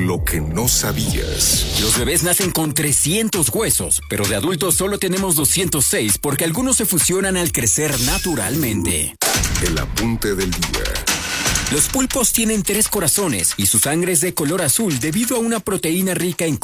Lo que no sabías. Los bebés nacen con 300 huesos, pero de adultos solo tenemos 206 porque algunos se fusionan al crecer naturalmente. El apunte del día. Los pulpos tienen 3 corazones y su sangre es de color azul debido a una proteína rica en